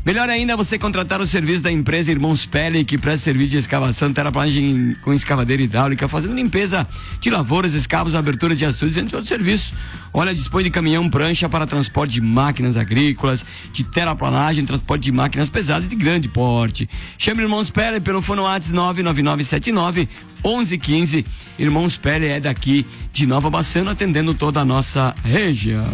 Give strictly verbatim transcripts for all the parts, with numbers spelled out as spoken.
Melhor ainda é você contratar o serviço da empresa Irmãos Pele, que presta serviço de escavação, terraplanagem com escavadeira hidráulica, fazendo limpeza de lavouras, escavos, abertura de açudes, entre outros serviços. Olha, dispõe de caminhão prancha para transporte de máquinas agrícolas, de terraplanagem, transporte de máquinas pesadas de grande porte. Chame Irmãos Pele pelo fone WhatsApp nove nove nove sete nove onze um cinco. Irmãos Pele é daqui de Nova Bassano, atendendo toda a nossa região.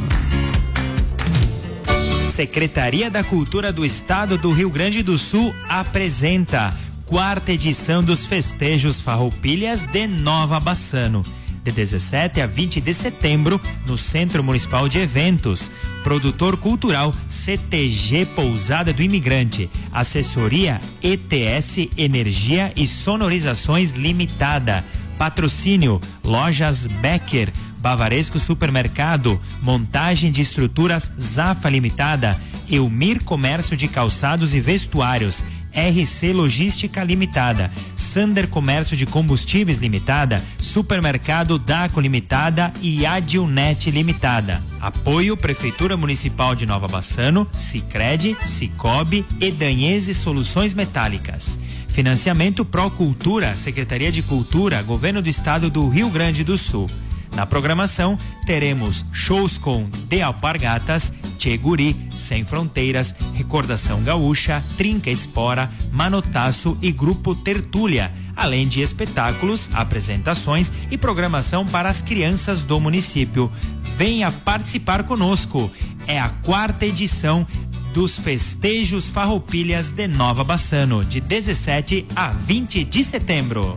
Secretaria da Cultura do Estado do Rio Grande do Sul apresenta quarta edição dos festejos Farroupilhas de Nova Bassano, de dezessete a vinte de setembro, no Centro Municipal de Eventos. Produtor cultural C T G Pousada do Imigrante. Assessoria E T S Energia e Sonorizações Limitada. Patrocínio Lojas Becker, Bavaresco Supermercado, Montagem de Estruturas Zafa Limitada, Eumir Comércio de Calçados e Vestuários, R C Logística Limitada, Sander Comércio de Combustíveis Limitada, Supermercado Daco Limitada e Adilnet Limitada. Apoio Prefeitura Municipal de Nova Bassano, Sicredi, Cicobi e Danhese Soluções Metálicas. Financiamento Procultura, Secretaria de Cultura, Governo do Estado do Rio Grande do Sul. Na programação, teremos shows com De Alpargatas, Tchê Guri, Sem Fronteiras, Recordação Gaúcha, Trinca Espora, Manotaço e Grupo Tertúlia, além de espetáculos, apresentações e programação para as crianças do município. Venha participar conosco. É a quarta edição dos festejos Farroupilhas de Nova Bassano, de dezessete a vinte de setembro.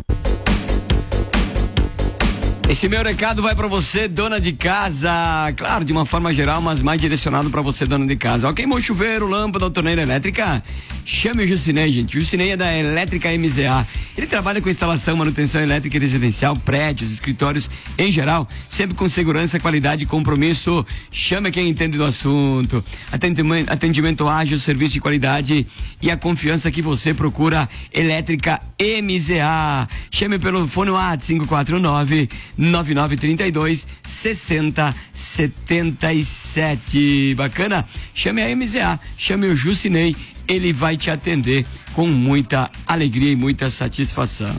Esse meu recado vai pra você, dona de casa, claro, de uma forma geral, mas mais direcionado pra você, dona de casa. Ó, queimou chuveiro, lâmpada ou torneira elétrica? Chame o Jucinei, gente. O Jucinei é da Elétrica M Z A. Ele trabalha com instalação, manutenção elétrica residencial, prédios, escritórios em geral, sempre com segurança, qualidade e compromisso. Chame quem entende do assunto. Atendimento, atendimento ágil, serviço de qualidade e a confiança que você procura. Elétrica M Z A. Chame pelo fone WhatsApp cinco quatro nove nove nove três dois seis zero sete sete. Bacana? Chame a M Z A, chame o Jucinei, ele vai te atender com muita alegria e muita satisfação.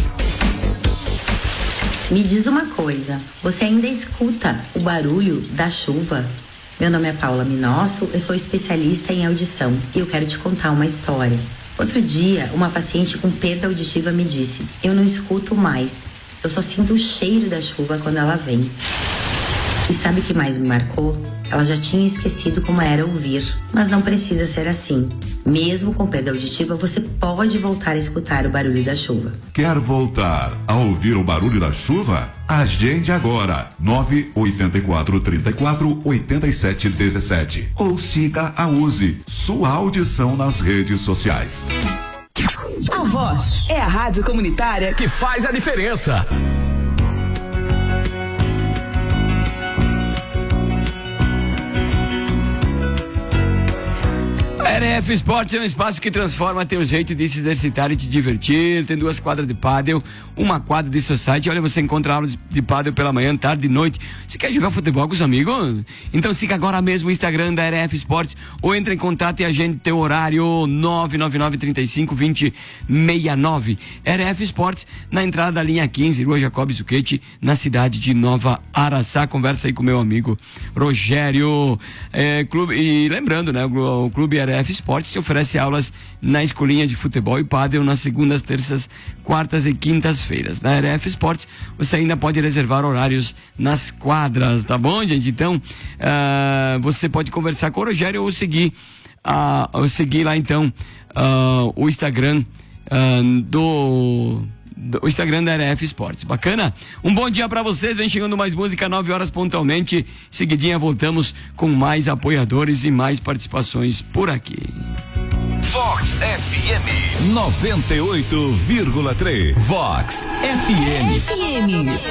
Me diz uma coisa, você ainda escuta o barulho da chuva? Meu nome é Paula Minosso, eu sou especialista em audição e eu quero te contar uma história. Outro dia, uma paciente com perda auditiva me disse: eu não escuto mais. Eu só sinto o cheiro da chuva quando ela vem. E sabe o que mais me marcou? Ela já tinha esquecido como era ouvir, mas não precisa ser assim. Mesmo com perda auditiva, você pode voltar a escutar o barulho da chuva. Quer voltar a ouvir o barulho da chuva? Agende agora, nove oito quatro, três quatro, oito sete um sete. Ou siga a Use, sua audição nas redes sociais. A Voz é a rádio comunitária que faz a diferença. A R F Esportes é um espaço que transforma teu jeito de se exercitar e te divertir. Tem duas quadras de pádel, uma quadra de society. Olha, você encontra aula de pádel pela manhã, tarde e noite. Você quer jogar futebol com os amigos? Então siga agora mesmo o Instagram da R F Esportes ou entre em contato e agende teu horário nove nove nove, trinta e cinco, vinte, sessenta e nove. R F Esportes, na entrada da linha quinze, Rua Jacob Zucchetti, na cidade de Nova Araçá. Conversa aí com meu amigo Rogério. É, clube, e lembrando, né, o, o Clube R F Esportes te oferece aulas na escolinha de futebol e pádel nas segundas, terças, quartas e quintas-feiras. Na R F Esportes você ainda pode reservar horários nas quadras, tá bom, gente? Então uh, você pode conversar com o Rogério ou seguir, uh, ou seguir lá então uh, o Instagram uh, do o Instagram da R F Esportes. Bacana? Um bom dia pra vocês, vem chegando mais música, nove horas pontualmente. Seguidinha voltamos com mais apoiadores e mais participações por aqui. Vox F M noventa e oito vírgula três. Vox F M. F M.